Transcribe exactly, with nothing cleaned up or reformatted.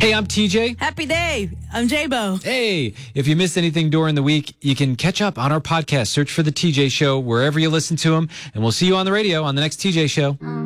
Hey, I'm T J. Happy day. I'm J-Bo. Hey, if you missed anything during the week, you can catch up on our podcast. Search for The T J Show wherever you listen to them, and we'll see you on the radio on the next T J Show.